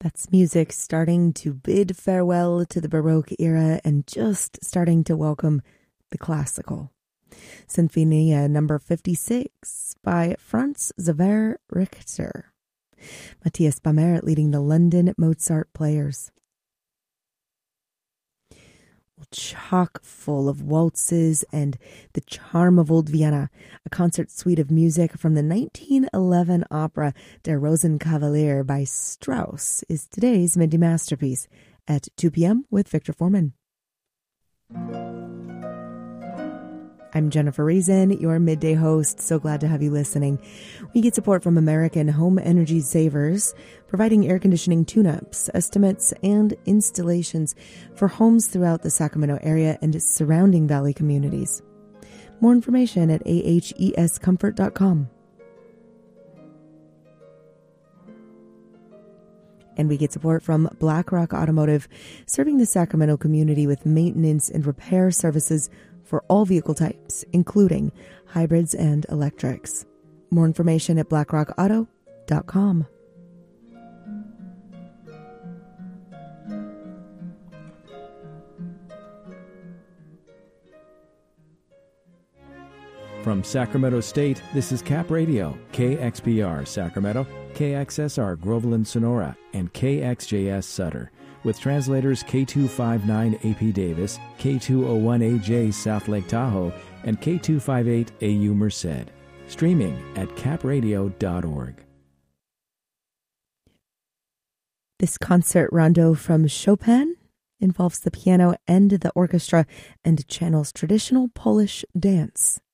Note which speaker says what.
Speaker 1: That's music starting to bid farewell to the Baroque era and just starting to welcome the classical. Sinfonia number 56 by Franz Xaver Richter. Matthias Bamert leading the London Mozart Players. Chock full of waltzes and the charm of old Vienna, a concert suite of music from the 1911 opera Der Rosenkavalier by Strauss is today's midday masterpiece at 2 p.m. with Victor Foreman. I'm Jennifer Reason, your midday host. So glad to have you listening. We get support from American Home Energy Savers, providing air conditioning tune-ups, estimates, and installations for homes throughout the Sacramento area and its surrounding valley communities. More information at ahescomfort.com. And we get support from BlackRock Automotive, serving the Sacramento community with maintenance and repair services for all vehicle types, including hybrids and electrics. More information at blackrockauto.com.
Speaker 2: From Sacramento State, this is Cap Radio, KXPR Sacramento, KXSR Groveland Sonora, and KXJS Sutter, with translators K259AP Davis, K201AJ South Lake Tahoe, and K258AU Merced. Streaming at capradio.org.
Speaker 1: This concert rondo from Chopin involves the piano and the orchestra and channels traditional Polish dance.